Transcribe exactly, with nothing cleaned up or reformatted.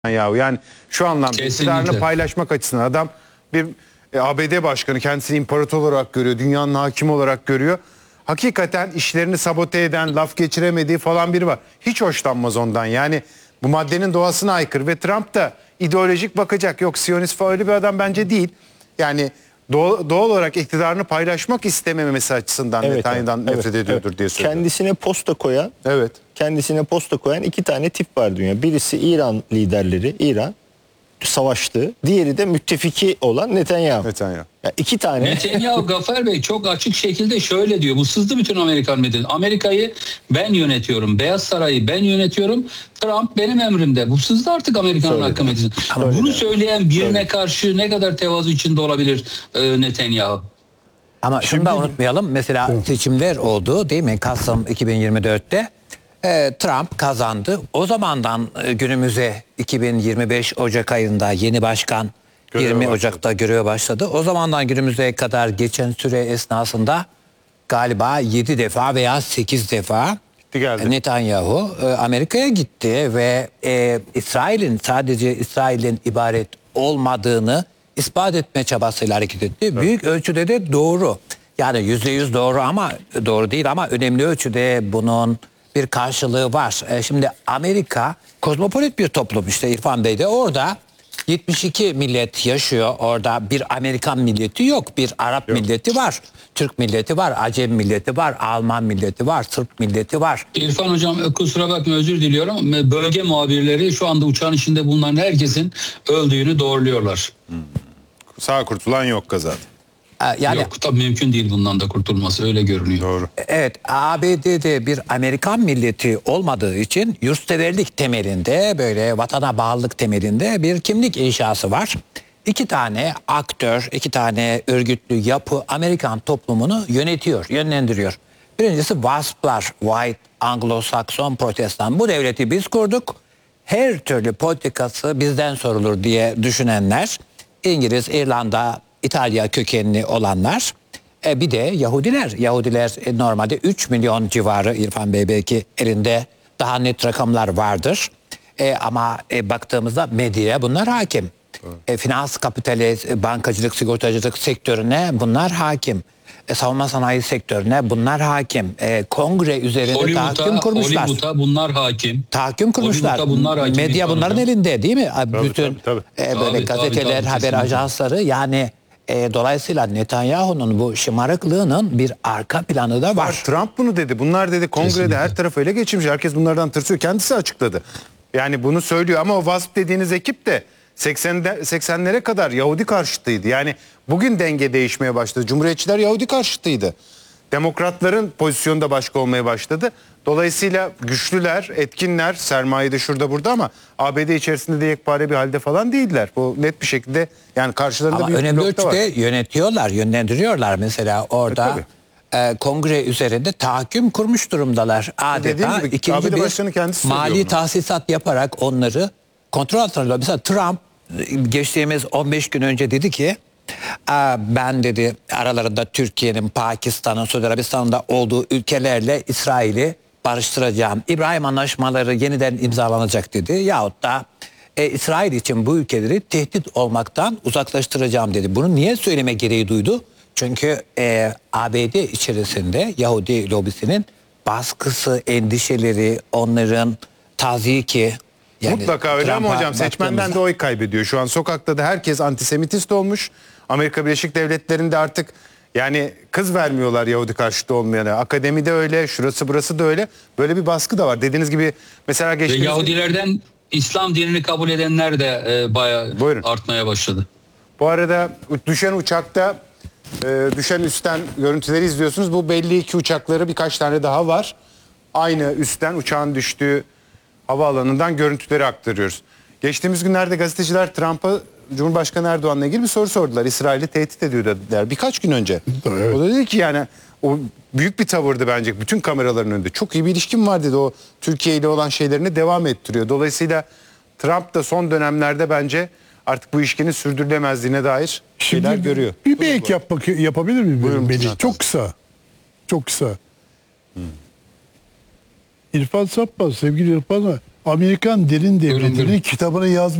Yahu yani şu anlamda Kesinlikle. iktidarını paylaşmak açısından adam bir e, A B D başkanı, kendisini imparator olarak görüyor, dünyanın hakimi olarak görüyor. Hakikaten işlerini sabote eden, laf geçiremediği falan biri var. Hiç hoşlanmaz ondan. Yani bu maddenin doğasına aykırı ve Trump da ideolojik bakacak. Yok, Siyonist falan öyle bir adam bence değil. Yani doğal, doğal olarak iktidarını paylaşmak istememesi açısından Evet, Netanyahu'dan evet, nefret evet, ediyordur evet. diye söylüyorum. Kendisine posta koyan, Evet. kendisine posta koyan iki tane tip var dünya. Birisi İran liderleri, İran savaştığı, diğeri de müttefiki olan Netanyahu. Netanyahu. Ya iki tane. Netanyahu Gaffer Bey çok açık şekilde şöyle diyor. Bu sızdı bütün Amerikan medyasına. Amerika'yı ben yönetiyorum. Beyaz Saray'ı ben yönetiyorum. Trump benim emrimde. Bu sızdı artık Amerikan hakkı medyasına. Bunu Söyle. söyleyen birine Söyle. karşı ne kadar tevazu içinde olabilir e, Netanyahu? Ama şunu da unutmayalım. Mesela seçimler oldu değil mi? Kasım iki bin yirmi dörtte e, Trump kazandı. O zamandan e, günümüze iki bin yirmi beş Ocak ayında yeni başkan Göreve yirmi başladı. Ocak'ta göreve başladı. O zamandan günümüze kadar geçen süre esnasında galiba yedi defa veya sekiz defa Gitti geldi. Netanyahu e, Amerika'ya gitti ve e, İsrail'in sadece İsrail'in ibaret olmadığını ispat etme çabasıyla hareket etti. Evet. Büyük ölçüde de doğru. Yani yüzde yüz doğru ama doğru değil ama önemli ölçüde bunun bir karşılığı var. E, şimdi Amerika kozmopolit bir toplum, işte İrfan Bey de orada yetmiş iki millet yaşıyor. Orada bir Amerikan milleti yok. Bir Arap Yok. milleti var. Türk milleti var. Acem milleti var. Alman milleti var. Sırp milleti var. İrfan Hocam kusura bakma, özür diliyorum. Bölge muhabirleri şu anda uçağın içinde bulunan herkesin öldüğünü doğruluyorlar. Sağ kurtulan yok kazada. E, Yani Yok tabii mümkün değil bundan da kurtulması, öyle görünüyor. Doğru. evet, A B D'de bir Amerikan milleti olmadığı için yurtseverlik temelinde, böyle vatana bağlılık temelinde bir kimlik inşası var. İki tane aktör, iki tane örgütlü yapı Amerikan toplumunu yönetiyor, yönlendiriyor. Birincisi WASP'lar, White Anglo-Sakson Protestan. Bu devleti biz kurduk. Her türlü politikası bizden sorulur diye düşünenler. İngiliz, İrlanda, İtalya kökenli olanlar. E bir de Yahudiler. Yahudiler e, normalde üç milyon civarı, İrfan Bey belki elinde daha net rakamlar vardır. E, ama e, baktığımızda medyaya bunlar hakim. E, finans, kapitaliz, e, bankacılık, sigortacılık sektörüne bunlar hakim. E, savunma sanayi sektörüne bunlar hakim. E, kongre üzerinde tahakküm kurmuşlar. Hollywood'a bunlar hakim. Tahakküm kurmuşlar. Hollywood'a bunlar hakim, Medya İrfan bunların Hocam. elinde değil mi? Tabii, Bütün tabii, tabii. e, böyle Tabii, gazeteler, tabii, tabii, haber kesinlikle. ajansları, yani e, dolayısıyla Netanyahu'nun bu şımarıklığının bir arka planı da var. Trump bunu dedi. Bunlar dedi kongrede Kesinlikle. her tarafı ele geçirmiş. Herkes bunlardan tırsıyor. Kendisi açıkladı. Yani bunu söylüyor ama o WASP dediğiniz ekip de seksende, seksenlere kadar Yahudi karşıtıydı. Yani bugün denge değişmeye başladı. Cumhuriyetçiler Yahudi karşıtıydı. Demokratların pozisyonu da başka olmaya başladı. Dolayısıyla güçlüler, etkinler, sermaye de şurada burada ama A B D içerisinde de yekpare bir halde falan değiller. Bu net bir şekilde, yani karşılarında Ama büyük bir önemli nokta var. ölçüde yönetiyorlar, yönlendiriyorlar. Mesela orada e, kongre üzerinde tahakküm kurmuş durumdalar. Dediğim Adeta gibi, ikinci A B D bir Başkanı kendisi söylüyor mali bunu. tahsisat yaparak onları kontrol altına alıyor. Mesela Trump e, geçtiğimiz on beş gün önce dedi ki, "Aa, ben dedi aralarında Türkiye'nin, Pakistan'ın, Suudi Arabistan'ın da olduğu ülkelerle İsrail'i barıştıracağım. İbrahim Anlaşmaları yeniden imzalanacak dedi. Yahut da e, İsrail için bu ülkeleri tehdit olmaktan uzaklaştıracağım dedi." Bunu niye söyleme gereği duydu? Çünkü e, A B D içerisinde Yahudi lobisinin baskısı, endişeleri, onların taziki. Yani Mutlaka öyle ama Trump'a hocam seçmenden baktığımızda- de oy kaybediyor. Şu an sokakta da herkes antisemitist olmuş. Amerika Birleşik Devletleri'nde artık yani kız vermiyorlar Yahudi karşıtı olmayana. Akademide öyle, şurası burası da öyle. Böyle bir baskı da var. Dediğiniz gibi mesela Ve geçtiğimiz... Yahudilerden İslam dinini kabul edenler de e, bayağı Buyurun. artmaya başladı. Bu arada düşen uçakta e, düşen üstten görüntüleri izliyorsunuz. Bu belli iki uçakları, birkaç tane daha var. Aynı üstten uçağın düştüğü havaalanından görüntüleri aktarıyoruz. Geçtiğimiz günlerde gazeteciler Trump'a Cumhurbaşkanı Erdoğan'la ilgili bir soru sordular. İsrail'i tehdit ediyor dediler birkaç gün önce. Evet. O da dedi ki yani o büyük bir tavırdı bence bütün kameraların önünde. Çok iyi bir ilişkim var dedi. O Türkiye ile olan şeylerini devam ettiriyor. Dolayısıyla Trump da son dönemlerde bence artık bu ilişkinin sürdürülemezliğine dair şeyler Şimdi görüyor. Bir bir ek yapmak, yapabilir miyim? Buyurun, Melih? lütfen. Çok kısa. Çok kısa. İrfan Sappaz, sevgili İrfan, Amerikan derin Buyurun, devletinin buyurun. kitabını yazmış